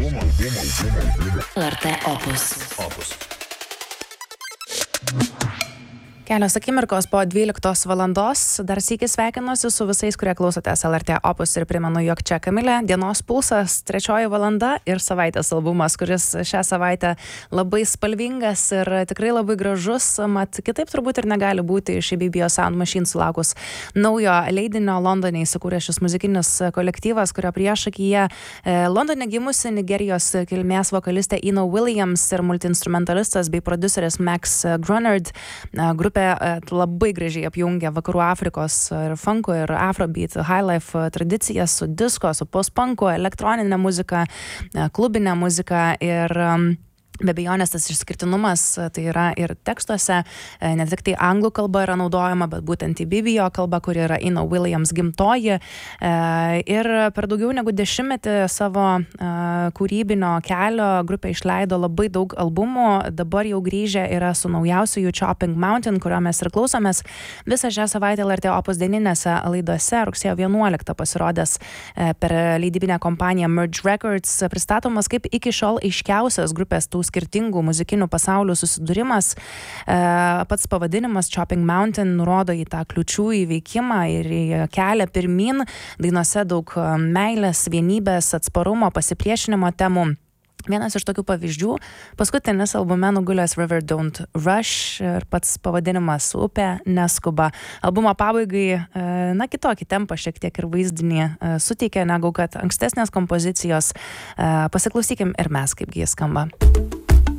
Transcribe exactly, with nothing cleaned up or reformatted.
L R T Opus. Opus. Kelios akimirkos po dvyliktos valandos. Dar sykį sveikinuosi su visais, kurie klausotės L R T Opus ir primenu, jog čia Kamilė, dienos pulsas, trečioji valanda ir savaitės albumas, kuris šią savaitę labai spalvingas ir tikrai labai gražus, mat kitaip turbūt ir negali būti iš A B B O Sound Machine sulaukus naujo leidinio. Londone įsikūrė šis muzikinis kolektyvas, kurio priešakyje Londone gimusi Nigerijos kilmės vokalistė Ino Williams ir multiinstrumentalistas bei prodiuseris Max Grunard. Grupė labai gražiai apjungia vakarų Afrikos ir funko ir afrobeat, highlife tradicijas su disko, su post-punko, elektroninė muzika, klubinė muzika ir be abejonės tas išskirtinumas tai yra ir tekstuose, ne tik tai anglų kalba yra naudojama, bet būtent A B B O kalba, kuri yra Ino Williams gimtoji. Ir per daugiau negu dešimtmetį savo kūrybinio kelio grupė išleido labai daug albumų, dabar jau grįžę yra su naujausiu jų Chopping Mountain, kurio mes ir klausomės visą šią savaitę L R T Opus dieninėse laidose. Rugsėjo vienuoliktą pasirodęs per leidybinę kompaniją Merge Records, pristatomas kaip iki šiol aiškiausias grupės tų skirtingų muzikinių pasaulių susidūrimas. Pats pavadinimas Chopping Mountain nurodo į tą kliūčių įveikimą ir į kelią pirmyn. Dainose daug meilės, vienybės, atsparumo, pasipriešinimo temų. Vienas iš tokių pavyzdžių, paskutinis albume nugulęs River Don't Rush ir pats pavadinimas Upė neskuba. Albumo pabaigai, na, kitokį tempą šiek tiek ir vaizdinį suteikia, negu kad ankstesnės kompozicijos. Pasiklausykim ir mes, kaipgi jis skamba.